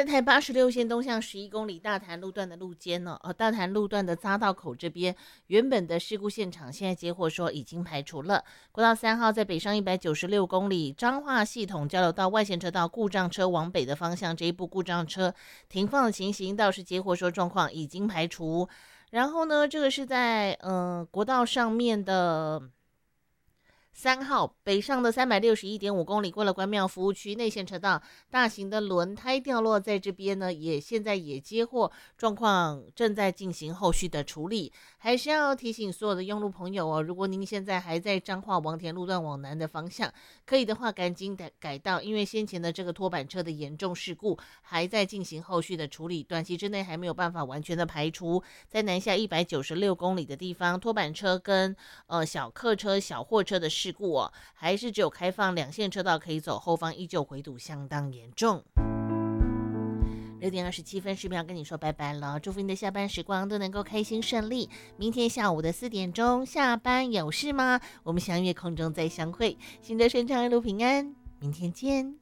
在台86线东向11公里大潭路段的路肩呢，大潭路段的匝道口这边，原本的事故现场现在接获说已经排除了。国道3号在北上196公里彰化系统交流道外线车道故障车往北的方向，这一部故障车停放的情形倒是接获说状况已经排除。然后呢，这个是在国道上面的3号北上的361.5公里，过了关庙服务区内线车道，大型的轮胎掉落在这边呢，现在也接获状况，正在进行后续的处理。还是要提醒所有的用路朋友哦，如果您现在还在彰化王田路段往南的方向，可以的话赶紧改道，因为先前的这个拖板车的严重事故还在进行后续的处理，短期之内还没有办法完全的排除。在南下196公里的地方，拖板车跟小客车、小货车的事故哦，还是只有开放2线车道可以走，后方依旧回堵相当严重。6点27分10秒跟你说拜拜了，祝福你的下班时光都能够开心顺利。明天下午的4点钟下班有事吗？我们相约空中再相会，行得顺畅，一路平安，明天见。